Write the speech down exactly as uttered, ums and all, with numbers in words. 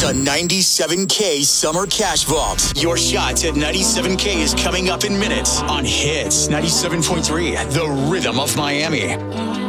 The ninety-seven K Summer Cash Vault. Your shot at ninety-seven K is coming up in minutes on Hits ninety-seven point three, the rhythm of Miami.